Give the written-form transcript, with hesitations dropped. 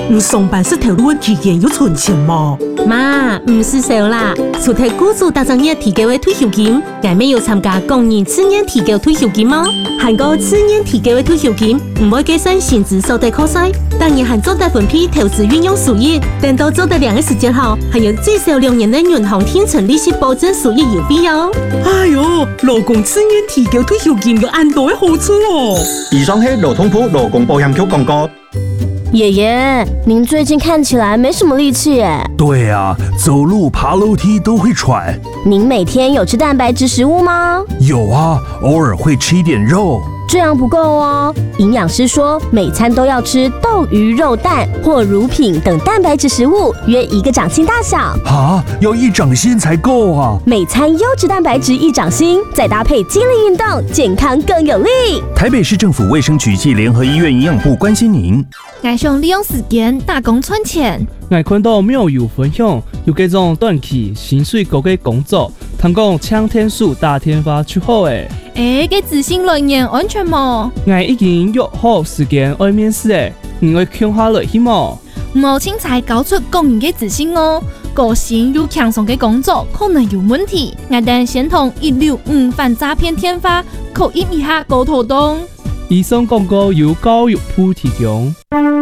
你上班是投入的期间有存钱吗？ 妈，唔是少啦，除睇雇主大正月提高的退休金，我们有参加工人次年提高退休金吗？韩国次年提高的退休金唔会计算薪资所得扣税，当然还做得分批投资运用收益，等到做得2个时间后，还有最少2年的银行天成利息保证收益优惠哦。 哎呦，劳工次年提高退休金有安多的好处哦。 以上是劳通部劳工保险局广告。 爷爷，您最近看起来没什么力气耶。 对啊，走路爬楼梯都会喘。 您每天有吃蛋白质食物吗？ 有啊，偶尔会吃一点肉。 这样不够哦，营养师说每餐都要吃豆、鱼、肉、蛋或乳品等蛋白质食物，约1个掌心大小。 啊，要1掌心才够啊！ 每餐优质蛋白质1掌心，再搭配肌力运动，健康更有力。 台北市政府卫生局暨联合医院营养部关心您。 我想利用时间打工赚钱。 我看到妙友分享有这种短期薪水高的工作，通讲抢天数大天发出好诶。 给执行人员安全吗？ 我已经约好时间要面试诶，你会看下来去吗？ 冇清才搞出工人嘅自信哦，个性又强壮嘅工作可能有问题。我等先同165反诈骗天发口音一下沟通。 以上广告由教育部提供。